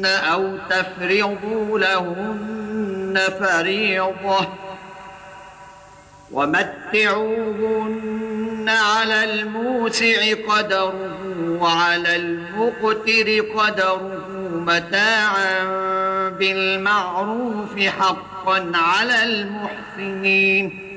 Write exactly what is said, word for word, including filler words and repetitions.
أو تفرضوا لهن فريضة ومتعوهن على الموسع قدره وعلى المقتر قدره متاعا بالمعروف حقا على المحسنين